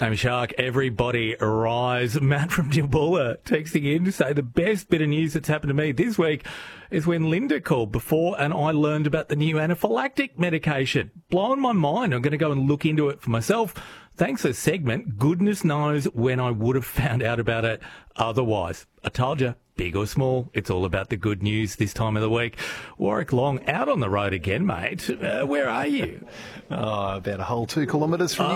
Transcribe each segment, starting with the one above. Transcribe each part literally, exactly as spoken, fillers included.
I'm Shark. Everybody rise. Matt from Dilbula texting in to say the best bit of news that's happened to me this week is when Linda called before and I learned about the new anaphylactic medication. Blowing my mind. I'm going to go and look into it for myself. Thanks for the segment. Goodness knows when I would have found out about it otherwise. I told you, big or small, it's all about the good news this time of the week. Warwick Long, out on the road again, mate. Uh, where are you? Oh, about a whole two kilometres from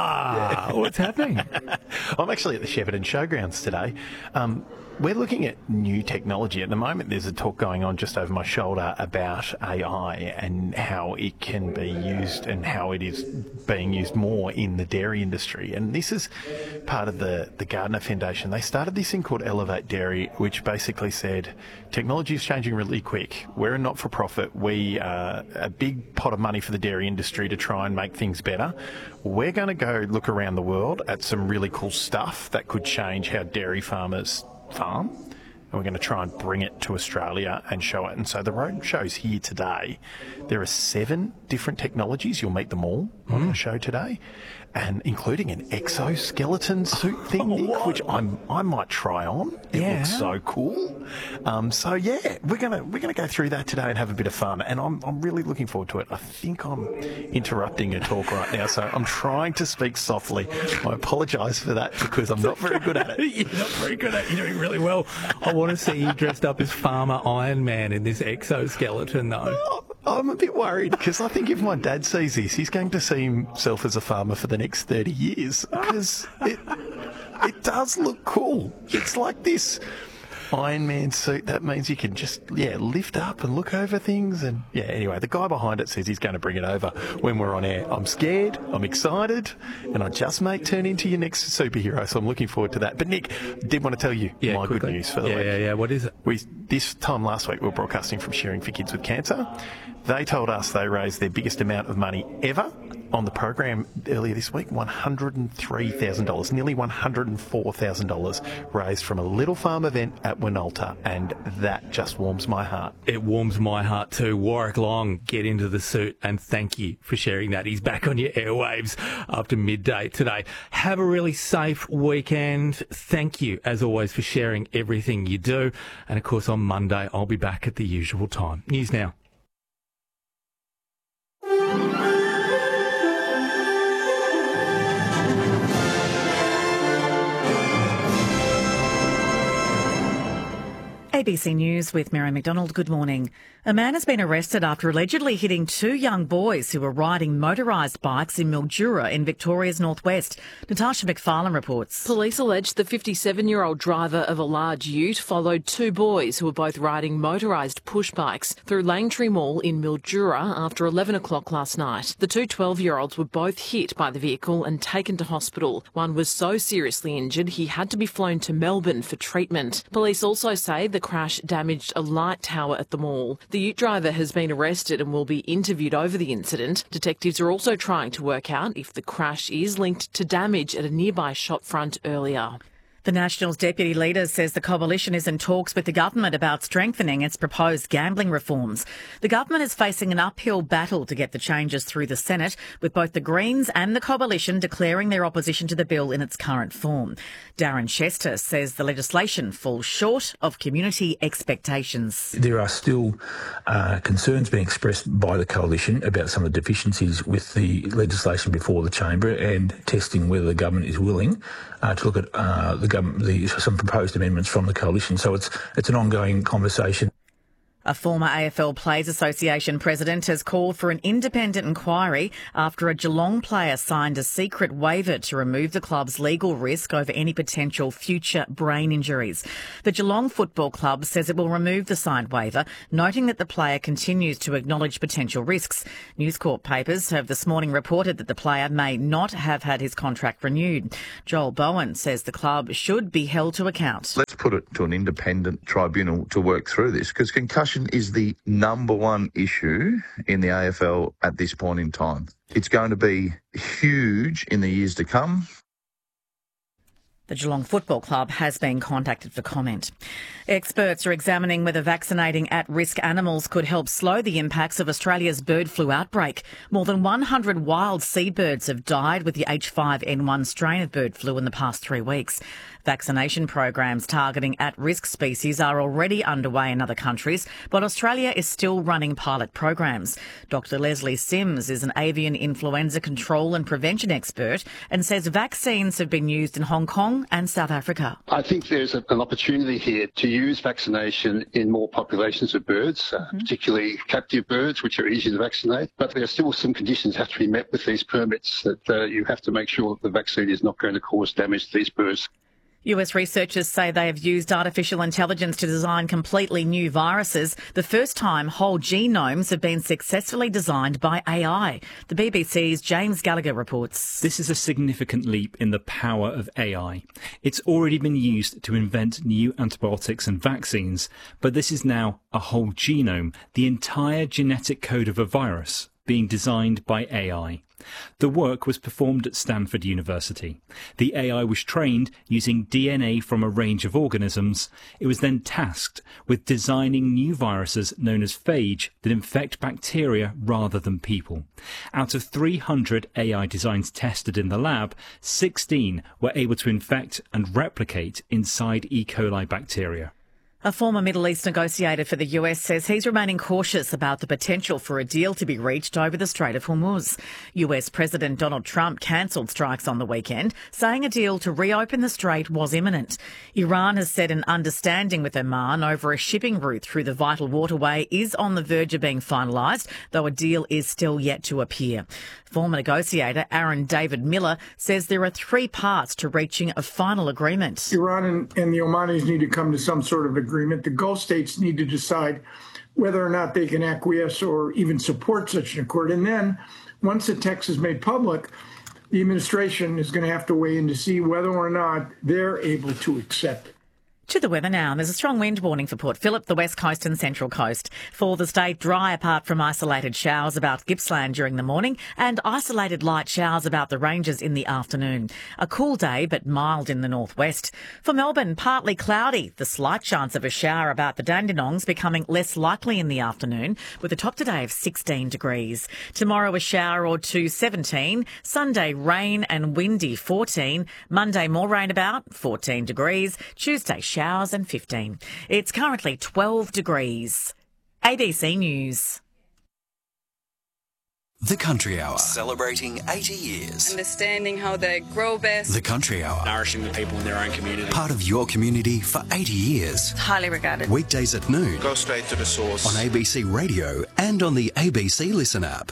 ah, here. Yeah. What's happening? I'm actually at the Shepparton Showgrounds today. Um, we're looking at new technology. At the moment, there's a talk going on just over my shoulder about A I and how it can be used and how it is being used more in the dairy industry. And this is part of the, the Gardner Foundation. They started this thing called Elevate Dairy, which basically said technology is changing really quick. We're a not-for-profit. We are a big pot of money for the dairy industry to try and make things better. We're going to go look around the world at some really cool stuff that could change how dairy farmers farm, and we're going to try and bring it to Australia and show it. And so the road show's here today. There are seven different technologies. You'll meet them all on mm. the show today, and including an exoskeleton suit thing, Nick, oh, which I'm I might try on. It yeah. looks so cool. Um, so yeah, we're gonna we're gonna go through that today and have a bit of fun. And I'm I'm really looking forward to it. I think I'm interrupting a talk right now, so I'm trying to speak softly. I apologise for that because I'm not very good at it. You're not very good at it. You're doing really well. I want to see you dressed up as Farmer Iron Man in this exoskeleton, though. Oh, I'm a bit worried because I think if my dad sees this, he's going to see himself as a farmer for the next thirty years because it, it does look cool. It's like this Iron Man suit. That means you can just, yeah, lift up and look over things. And, yeah, anyway, the guy behind it says he's going to bring it over when we're on air. I'm scared, I'm excited, and I just may turn into your next superhero, so I'm looking forward to that. But, Nick, did want to tell you yeah, my quickly. good news for the yeah, week. Yeah, yeah, what is it? We, this time last week, we were broadcasting from Sharing for Kids with Cancer. They told us they raised their biggest amount of money ever on the program earlier this week, one hundred three thousand dollars, nearly one hundred four thousand dollars raised from a little farm event at Winalta, and that just warms my heart. It warms my heart too. Warwick Long, get into the suit, and thank you for sharing that. He's back on your airwaves after midday today. Have a really safe weekend. Thank you, as always, for sharing everything you do. And, of course, on Monday, I'll be back at the usual time. News now. A B C News with Mary McDonald. Good morning. A man has been arrested after allegedly hitting two young boys who were riding motorised bikes in Mildura in Victoria's northwest. Natasha McFarlane reports. Police allege the fifty-seven-year-old driver of a large ute followed two boys who were both riding motorised push bikes through Langtree Mall in Mildura after eleven o'clock last night. The two twelve-year-olds were both hit by the vehicle and taken to hospital. One was so seriously injured he had to be flown to Melbourne for treatment. Police also say the crash damaged a light tower at the mall. The ute driver has been arrested and will be interviewed over the incident. Detectives are also trying to work out if the crash is linked to damage at a nearby shopfront earlier. The Nationals' deputy leader says the coalition is in talks with the government about strengthening its proposed gambling reforms. The government is facing an uphill battle to get the changes through the Senate, with both the Greens and the coalition declaring their opposition to the bill in its current form. Darren Chester says the legislation falls short of community expectations. There are still uh, concerns being expressed by the coalition about some of the deficiencies with the legislation before the chamber and testing whether the government is willing uh, to look at uh, the government, the, some proposed amendments from the coalition. So it's it's an ongoing conversation. A former A F L Players Association president has called for an independent inquiry after a Geelong player signed a secret waiver to remove the club's legal risk over any potential future brain injuries. The Geelong Football Club says it will remove the signed waiver, noting that the player continues to acknowledge potential risks. News Corp papers have this morning reported that the player may not have had his contract renewed. Joel Bowen says the club should be held to account. Let's put it to an independent tribunal to work through this, because concussion is the number one issue in the A F L at this point in time. It's going to be huge in the years to come. The Geelong Football Club has been contacted for comment. Experts are examining whether vaccinating at-risk animals could help slow the impacts of Australia's bird flu outbreak. More than one hundred wild seabirds have died with the H five N one strain of bird flu in the past three weeks. Vaccination programs targeting at-risk species are already underway in other countries, but Australia is still running pilot programs. Doctor Leslie Sims is an avian influenza control and prevention expert and says vaccines have been used in Hong Kong and South Africa. I think there's a, an opportunity here to use vaccination in more populations of birds, uh, mm-hmm. particularly captive birds, which are easy to vaccinate. But there are still some conditions that have to be met with these permits, that uh, you have to make sure that the vaccine is not going to cause damage to these birds. U S researchers say they have used artificial intelligence to design completely new viruses, the first time whole genomes have been successfully designed by A I. The B B C's James Gallagher reports. This is a significant leap in the power of A I. It's already been used to invent new antibiotics and vaccines, but this is now a whole genome, the entire genetic code of a virus, being designed by A I. The work was performed at Stanford University. The A I was trained using D N A from a range of organisms. It was then tasked with designing new viruses known as phage that infect bacteria rather than people. Out of three hundred A I designs tested in the lab, sixteen were able to infect and replicate inside E. coli bacteria. A former Middle East negotiator for the U S says he's remaining cautious about the potential for a deal to be reached over the Strait of Hormuz. U S President Donald Trump cancelled strikes on the weekend, saying a deal to reopen the strait was imminent. Iran has said an understanding with Oman over a shipping route through the vital waterway is on the verge of being finalised, though a deal is still yet to appear. Former negotiator Aaron David Miller says there are three parts to reaching a final agreement. Iran and, and the Omanis need to come to some sort of agreement. The Gulf states need to decide whether or not they can acquiesce or even support such an accord. And then once the text is made public, the administration is going to have to weigh in to see whether or not they're able to accept it. To the weather now. There's a strong wind warning for Port Phillip, the West Coast and Central Coast. For the state, dry apart from isolated showers about Gippsland during the morning and isolated light showers about the ranges in the afternoon. A cool day but mild in the northwest. For Melbourne, partly cloudy. The slight chance of a shower about the Dandenongs becoming less likely in the afternoon with a top today of sixteen degrees. Tomorrow a shower or two, seventeen. Sunday rain and windy, fourteen. Monday more rain about, fourteen degrees. Tuesday showers and fifteen. It's currently twelve degrees. A B C News. The Country Hour, celebrating eighty years. Understanding how they grow best. The Country Hour, nourishing the people in their own community. Part of your community for eighty years. Highly regarded. Weekdays at noon. Go straight to the source. On A B C Radio and on the A B C Listen app.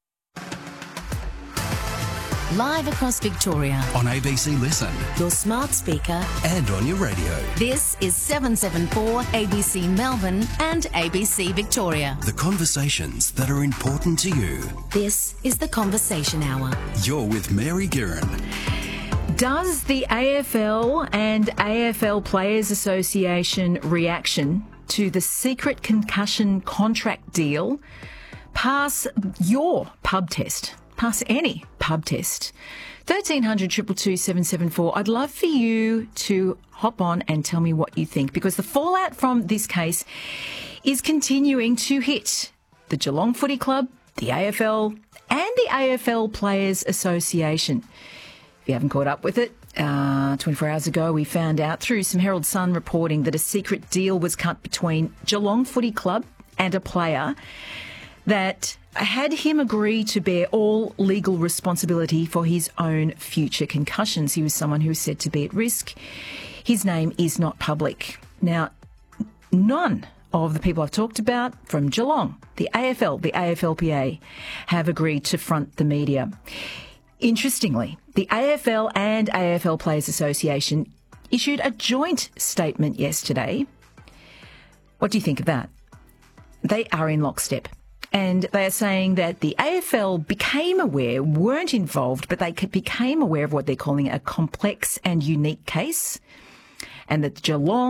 Live across Victoria. On A B C Listen. Your smart speaker. And on your radio. This is seven seven four A B C Melbourne and A B C Victoria. The conversations that are important to you. This is The Conversation Hour. You're with Mary Guerin. Does the A F L and A F L Players Association reaction to the secret concussion contract deal pass your pub test? Pass any pub test. thirteen hundred, two two two, seven seven four. I'd love for you to hop on and tell me what you think, because the fallout from this case is continuing to hit the Geelong Footy Club, the A F L and the A F L Players Association. If you haven't caught up with it, uh, twenty-four hours ago we found out through some Herald Sun reporting that a secret deal was cut between Geelong Footy Club and a player that had him agree to bear all legal responsibility for his own future concussions. He was someone who was said to be at risk. His name is not public. Now, none of the people I've talked about from Geelong, the A F L, the A F L P A, have agreed to front the media. Interestingly, the A F L and A F L Players Association issued a joint statement yesterday. What do you think of that? They are in lockstep. And they are saying that the A F L became aware, weren't involved, but they became aware of what they're calling a complex and unique case, and that Geelong